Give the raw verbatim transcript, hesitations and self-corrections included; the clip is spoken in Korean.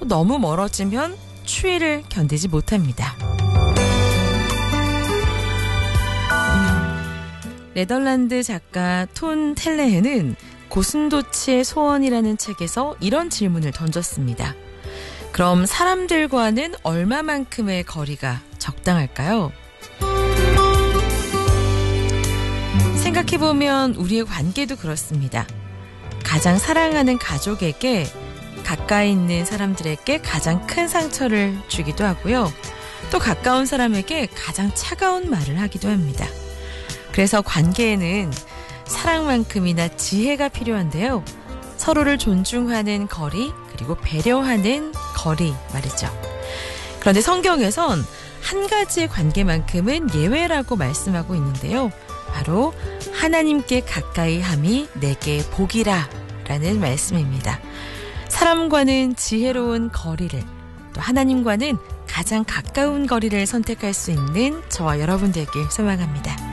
또 너무 멀어지면 추위를 견디지 못합니다. 네덜란드 작가 톤 텔레헤는 고슴도치의 소원이라는 책에서 이런 질문을 던졌습니다. 그럼 사람들과는 얼마만큼의 거리가 적당할까요? 생각해보면 우리의 관계도 그렇습니다. 가장 사랑하는 가족에게 가까이 있는 사람들에게 가장 큰 상처를 주기도 하고요. 또 가까운 사람에게 가장 차가운 말을 하기도 합니다. 그래서 관계에는 사랑만큼이나 지혜가 필요한데요. 서로를 존중하는 거리, 그리고 배려하는 거리 말이죠. 그런데 성경에선 한 가지의 관계만큼은 예외라고 말씀하고 있는데요. 바로 하나님께 가까이 함이 내게 복이라 라는 말씀입니다. 사람과는 지혜로운 거리를, 또 하나님과는 가장 가까운 거리를 선택할 수 있는 저와 여러분 되길 소망합니다.